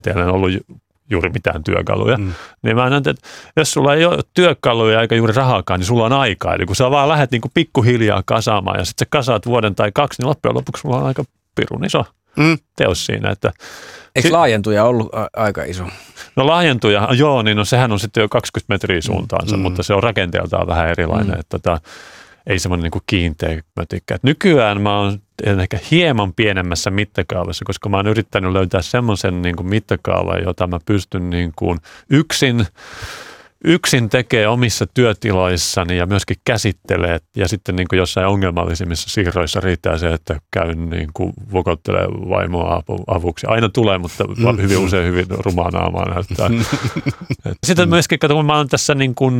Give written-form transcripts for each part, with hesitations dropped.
teillä on ollut juuri mitään työkaluja. Niin mä näen, että jos sulla ei ole työkaluja eikä juuri rahaakaan, niin sulla on aikaa. Eli kun sä vaan lähdet niin kuin pikkuhiljaa kasaamaan ja sitten sä kasaat vuoden tai 2, niin loppujen lopuksi sulla on aika pirun iso teos siinä. Että eikö laajentuja ollut aika iso? No laajentuja, joo, niin no sehän on sitten jo 20 metriä suuntaansa, mutta se on rakenteeltaan vähän erilainen. Että ei semmoinen niin kuin kiinteä mötikkä. Nykyään mä oon ehkä hieman pienemmässä mittakaavassa, koska mä oon yrittänyt löytää semmoisen niin kuin mittakaavan, jota mä pystyn niin kuin yksin tekee omissa työtiloissani ja myöskin käsittelee. Ja sitten niin kuin jossain ongelmallisimmissa siirroissa riittää se, että käyn niin kuin vokottelee vaimoa avuksi. Aina tulee, mutta hyvin usein hyvin rumaa naamaa näyttää. Sitten myöskin, kun mä oon tässä niin kuin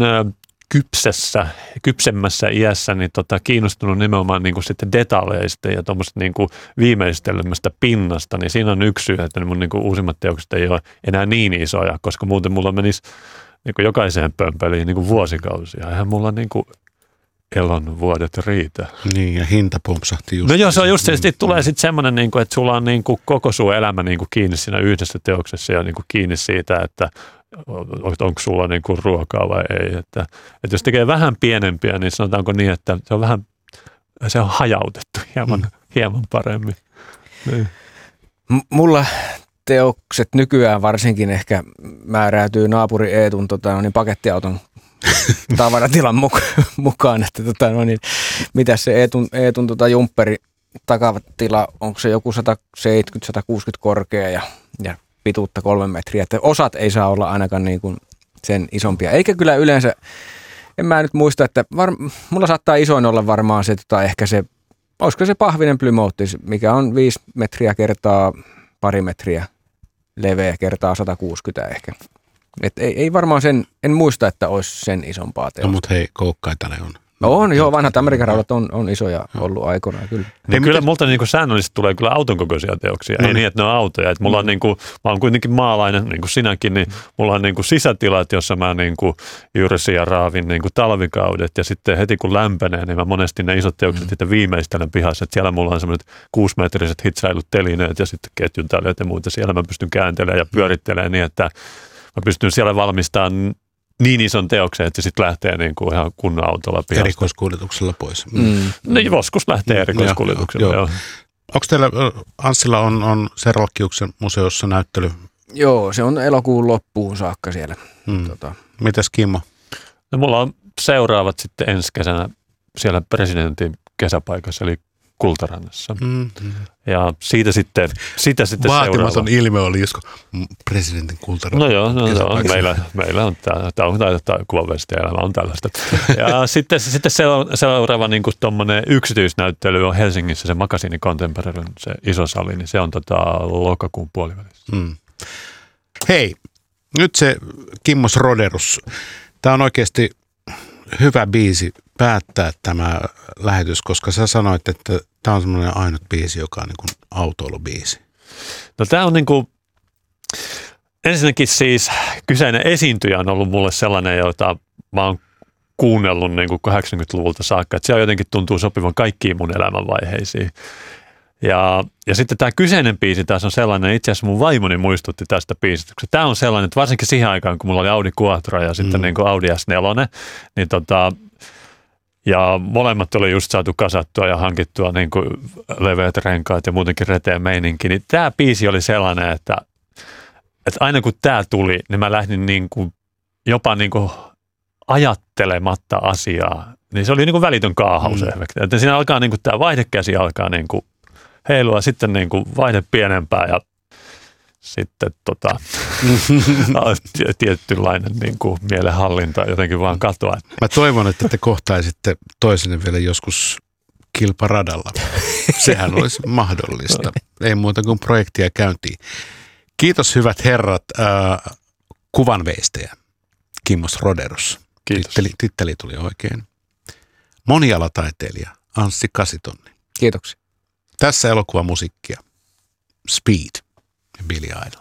kypsemmässä iässä niin kiinnostunut nimenomaan niin kuin sitten detaljeista ja tuommoista niin kuin viimeistelemästä pinnasta, niin siinä on yksi syy, että mun niin kuin uusimmat teokset ei ole enää niin isoja, koska muuten mulla menisi niin kuin jokaiseen pömpeliin niin kuin vuosikausia. Eihän mulla niin kuin elon vuodet riitä. Niin, ja hinta pumpsahti just. No joo, se on just se. Sitten tulee sitten semmoinen, niin kuin, että sulla on niin kuin koko sun elämä niin kuin kiinni siinä yhdessä teoksessa ja niin kuin kiinni siitä, että onko sulla niin kuin ruokaa vai ei. Että jos tekee vähän pienempiä, niin sanotaanko niin, että se on hajautettu hieman paremmin. Niin. Mulla teokset nykyään varsinkin ehkä määräytyy naapuri Eetun pakettiauton tavaratilan mukaan, että mitä se Eetun jumpperi takatila, onko se joku 170-160 korkea ja pituutta 3 metriä, että osat ei saa olla ainakaan niin kuin sen isompia, eikä kyllä yleensä, en mä nyt muista, että mulla saattaa isoin olla varmaan se, ehkä se, olisiko se pahvinen Plymouth, mikä on 5 metriä kertaa pari metriä leveä kertaa 160 ehkä. Et ei varmaan sen, en muista, että olisi sen isompaa teosta. No mutta hei, koukkaita ne on. On, joo, vanhat Amerikan raudat on isoja ollut aikoinaan, kyllä. Niin kyllä multa niin kuin säännöllisesti tulee kyllä auton kokoisia teoksia, ei niin, että ne on autoja. Että mulla on niin kuin, mä oon kuitenkin maalainen, niin kuin sinäkin, niin mulla on niin kuin sisätilat, jossa mä niin kuin jyrsin ja raavin niin kuin talvikaudet, ja sitten heti kun lämpenee, niin mä monesti ne isot teokset sitten viimeistelen pihassa, että siellä mulla on semmoiset 6-metriset hitsailut telineet ja sitten ketjuntäleet ja muuta. Siellä mä pystyn kääntelemään ja pyörittelemään niin, että mä pystyn siellä valmistamaan niin ison teoksen, että se sitten lähtee niin kuin ihan kunnon autolla pihasta. Erikoiskuljetuksella pois. No joskus lähtee erikoiskuljetuksella, joo. Onko teillä, Anssilla on Servalkkiuksen museossa näyttely? Joo, se on elokuun loppuun saakka siellä. Mitäs Kimmo? No, mulla on seuraavat sitten ensi kesänä siellä presidentin kesäpaikassa, eli Kultarannassa. Ja siitä sitten vaatimaton seuraava. ilme oli, josko presidentin Kultarannan. No joo, meillä on tämä kuvanvestielämä on tällaista. Ja sitten seuraava niin kuin tommoinen yksityisnäyttely on Helsingissä, se Makasiini Contemporaryn, se iso sali, niin se on lokakuun puolivälissä. Hei, nyt se Kimmos Roderus. Tämä on oikeasti hyvä biisi päättää tämä lähetys, koska sä sanoit, että tämä on semmoinen ainut biisi, joka on niin kuin autoilubiisi. No tämä on niin kuin, ensinnäkin siis kyseinen esiintyjä on ollut mulle sellainen, jota mä oon kuunnellut niin kuin 80-luvulta saakka, että se jotenkin tuntuu sopivan kaikkiin mun elämänvaiheisiin. Ja sitten tämä kyseinen biisi taas on sellainen, itse asiassa mun vaimoni muistutti tästä biisistä, koska tämä on sellainen, että varsinkin siihen aikaan, kun mulla oli Audi Quattro ja sitten niin kuin Audi S4, niin ja molemmat oli just saatu kasattua ja hankittua niin kuin leveät renkaat ja muutenkin reteen meininki, niin tämä biisi oli sellainen, että aina kun tämä tuli, niin mä lähdin niin kuin jopa niin kuin ajattelematta asiaa, niin se oli niin kuin välitön kaahausefekti. Että siinä alkaa niin kuin tämä vaihdekäsi alkaa niin kuin heilua, sitten niin kuin vaihde pienempää ja sitten tietynlainen niin kuin mielenhallinta jotenkin vaan katoaa. Mä toivon, että te kohtaisitte toisenne vielä joskus kilparadalla. Sehän olisi mahdollista. Ei muuta kuin projektia käyntiin. Kiitos hyvät herrat, kuvanveistäjä Kimmos Roderus. Titteli tuli oikein. Monialataiteilija Anssi Kasitonni. Kiitoksia. Tässä elokuvamusiikkia Speed ja Billy Idol.